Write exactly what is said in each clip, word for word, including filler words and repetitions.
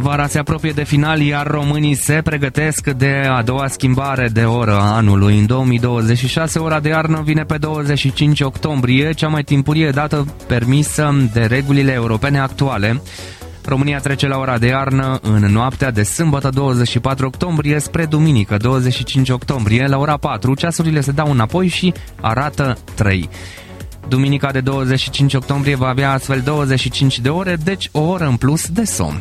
Vara se apropie de final, iar românii se pregătesc de a doua schimbare de oră a anului. În două mii douăzeci și șase, ora de iarnă vine pe douăzeci și cinci octombrie, cea mai timpurie dată permisă de regulile europene actuale. România trece la ora de iarnă în noaptea de sâmbătă douăzeci și patru octombrie spre duminică douăzeci și cinci octombrie. La ora patru, ceasurile se dau înapoi și arată trei. Duminica de douăzeci și cinci octombrie va avea astfel douăzeci și cinci de ore, deci o oră în plus de somn.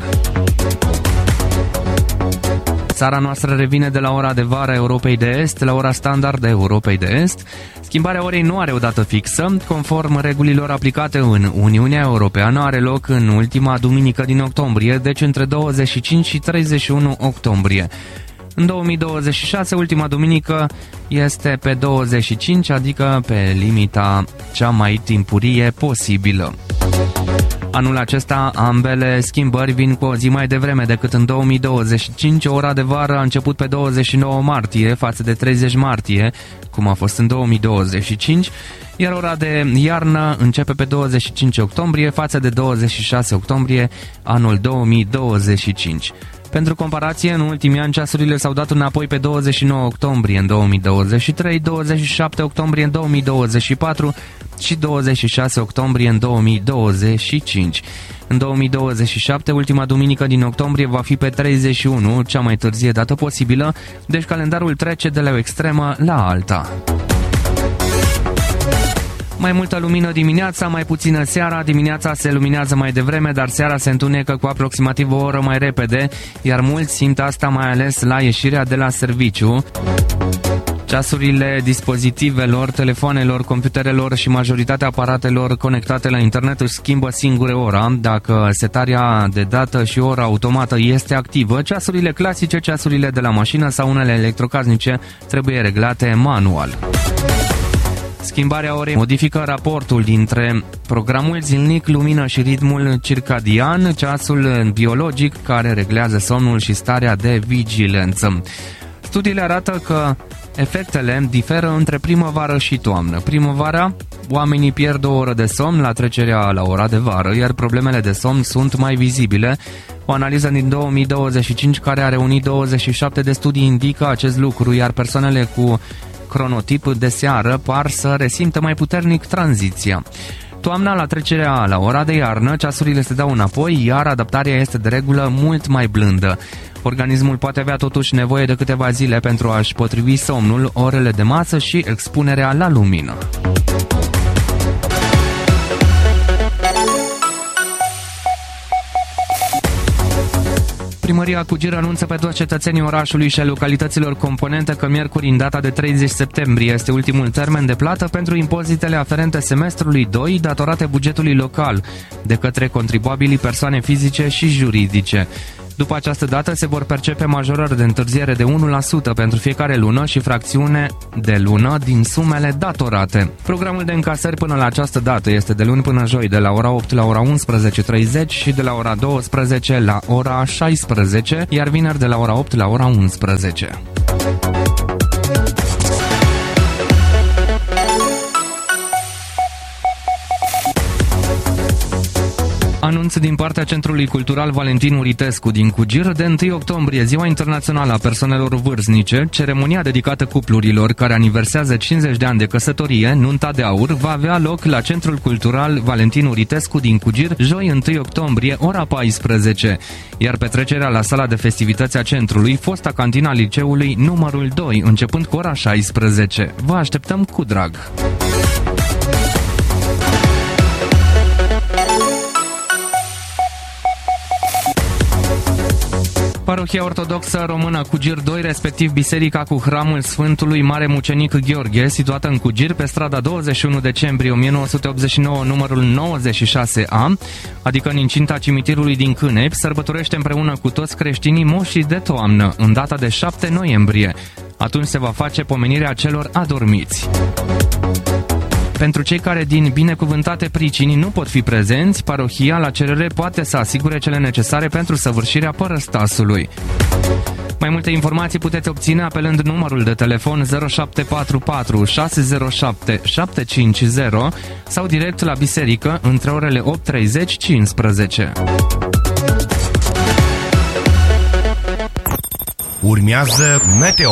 Țara noastră revine de la ora de vară a Europei de Est la ora standard a Europei de Est. Schimbarea orei nu are o dată fixă. Conform regulilor aplicate în Uniunea Europeană, are loc în ultima duminică din octombrie, deci între douăzeci și cinci și treizeci și unu octombrie. În două mii douăzeci și șase, ultima duminică este pe douăzeci și cinci, adică pe limita cea mai timpurie posibilă. Anul acesta, ambele schimbări vin cu o zi mai devreme decât în două mii douăzeci și cinci. Ora de vară a început pe douăzeci și nouă martie față de treizeci martie, cum a fost în două mii douăzeci și cinci, iar ora de iarnă începe pe douăzeci și cinci octombrie față de douăzeci și șase octombrie anul două mii douăzeci și cinci. Pentru comparație, în ultimii ani ceasurile s-au dat înapoi pe douăzeci și nouă octombrie în două mii douăzeci și trei, douăzeci și șapte octombrie în două mii douăzeci și patru și douăzeci și șase octombrie în două mii douăzeci și cinci. În două mii douăzeci și șapte, ultima duminică din octombrie va fi pe treizeci și unu, cea mai târzie dată posibilă, deci calendarul trece de la o extremă la alta. Mai multă lumină dimineața, mai puțină seara. Dimineața se luminează mai devreme, dar seara se întunecă cu aproximativ o oră mai repede, iar mulți simt asta mai ales la ieșirea de la serviciu. Ceasurile dispozitivelor, telefoanelor, computerelor și majoritatea aparatelor conectate la internet își schimbă singure ora. Dacă setarea de dată și ora automată este activă, ceasurile clasice, ceasurile de la mașină sau unele electrocasnice trebuie reglate manual. Schimbarea orei modifică raportul dintre programul zilnic, lumină și ritmul circadian, ceasul biologic care reglează somnul și starea de vigilență. Studiile arată că efectele diferă între primăvară și toamnă. Primăvara, oamenii pierd o oră de somn la trecerea la ora de vară, iar problemele de somn sunt mai vizibile. O analiză din două mii douăzeci și cinci care a reunit douăzeci și șapte de studii indică acest lucru, iar persoanele cu cronotip de seară par să resimtă mai puternic tranziția. Toamna, la trecerea la ora de iarnă, ceasurile se dau înapoi, iar adaptarea este de regulă mult mai blândă. Organismul poate avea totuși nevoie de câteva zile pentru a-și potrivi somnul, orele de masă și expunerea la lumină. Primăria Cugir anunță pe toți cetățenii orașului și a localităților componente că miercuri, în data de treizeci septembrie, este ultimul termen de plată pentru impozitele aferente semestrului doi datorate bugetului local de către contribuabilii persoane fizice și juridice. După această dată se vor percepe majorări de întârziere de unu la sută pentru fiecare lună și fracțiune de lună din sumele datorate. Programul de încasări până la această dată este de luni până joi de la ora opt la ora unsprezece și treizeci și de la ora douăsprezece la ora șaisprezece, iar vineri de la ora opt la ora unsprezece. Anunț din partea Centrului Cultural Valentin Uritescu din Cugir: de întâi octombrie, Ziua Internațională a Persoanelor Vârstnice, ceremonia dedicată cuplurilor care aniversează cincizeci de ani de căsătorie, nunta de aur, va avea loc la Centrul Cultural Valentin Uritescu din Cugir, joi întâi octombrie, ora paisprezece, iar petrecerea la sala de festivități a centrului, fosta cantina liceului numărul doi, începând cu ora șaisprezece. Vă așteptăm cu drag! Parohia Ortodoxă Română Cugir doi, respectiv Biserica cu Hramul Sfântului Mare Mucenic Gheorghe, situată în Cugir, pe strada douăzeci și unu decembrie o mie nouă sute optzeci și nouă, numărul nouăzeci și șase A, adică în incinta cimitirului din Cânepi, sărbătorește împreună cu toți creștinii moșii de toamnă, în data de șapte noiembrie. Atunci se va face pomenirea celor adormiți. Pentru cei care din binecuvântate pricini nu pot fi prezenți, parohia, la cerere, poate să asigure cele necesare pentru săvârșirea părăstasului. Mai multe informații puteți obține apelând numărul de telefon zero șapte patru patru șase zero șapte șapte cinci zero sau direct la biserică între orele opt și treizeci și cincisprezece. Urmează Meteo.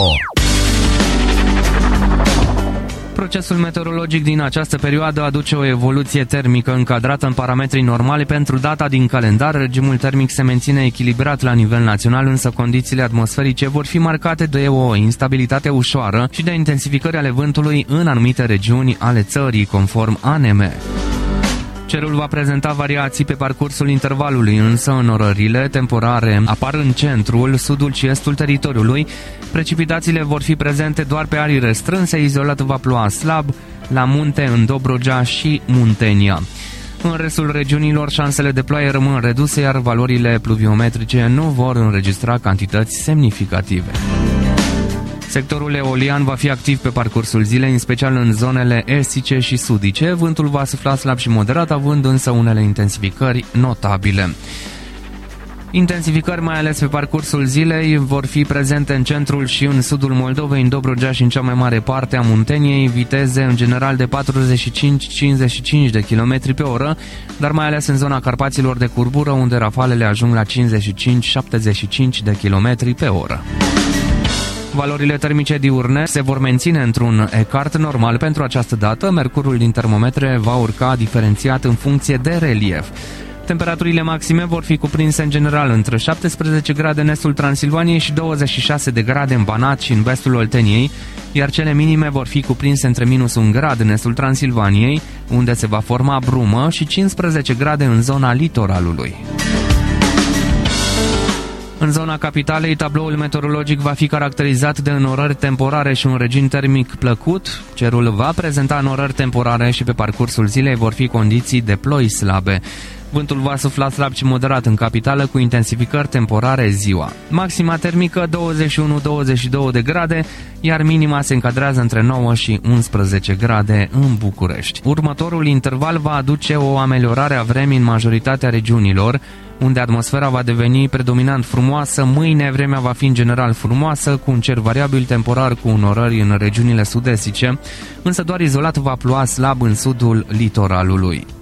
Procesul meteorologic din această perioadă aduce o evoluție termică încadrată în parametrii normali pentru data din calendar. Regimul termic se menține echilibrat la nivel național, însă condițiile atmosferice vor fi marcate de o instabilitate ușoară și de intensificări ale vântului în anumite regiuni ale țării, conform A N M. Cerul va prezenta variații pe parcursul intervalului, însă înnorările temporare apar în centrul, sudul și estul teritoriului. Precipitațiile vor fi prezente doar pe arii restrânse, izolat va ploua slab, la munte, în Dobrogea și Muntenia. În restul regiunilor, șansele de ploaie rămân reduse, iar valorile pluviometrice nu vor înregistra cantități semnificative. Sectorul eolian va fi activ pe parcursul zilei, în special în zonele estice și sudice. Vântul va sufla slab și moderat, având însă unele intensificări notabile. Intensificări mai ales pe parcursul zilei vor fi prezente în centrul și în sudul Moldovei, în Dobrogea și în cea mai mare parte a Munteniei, viteze în general de patruzeci și cinci - cincizeci și cinci de kilometri pe oră, dar mai ales în zona Carpaților de curbură, unde rafalele ajung la cincizeci și cinci - șaptezeci și cinci de kilometri pe oră. Valorile termice diurne se vor menține într-un ecart normal pentru această dată. Mercurul din termometre va urca diferențiat în funcție de relief. Temperaturile maxime vor fi cuprinse în general între șaptesprezece grade în estul Transilvaniei și douăzeci și șase de grade în Banat și în vestul Olteniei, iar cele minime vor fi cuprinse între minus un grad în estul Transilvaniei, unde se va forma brumă, și cincisprezece grade în zona litoralului. În zona capitalei, tabloul meteorologic va fi caracterizat de înnorări temporare și un regim termic plăcut. Cerul va prezenta înnorări temporare și pe parcursul zilei vor fi condiții de ploi slabe. Vântul va sufla slab și moderat în capitală, cu intensificări temporare ziua. Maxima termică douăzeci și unu - douăzeci și două de grade, iar minima se încadrează între nouă și unsprezece grade în București. Următorul interval va aduce o ameliorare a vremii în majoritatea regiunilor, unde atmosfera va deveni predominant frumoasă. Mâine vremea va fi în general frumoasă, cu un cer variabil temporar cu înnorări în regiunile sud-estice, însă doar izolat va ploua slab în sudul litoralului.